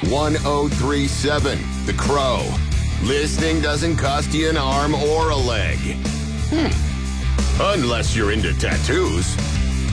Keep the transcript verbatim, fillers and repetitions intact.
one oh three seven The Crow. Listening doesn't cost you an arm or a leg. Hmm. Unless you're into tattoos.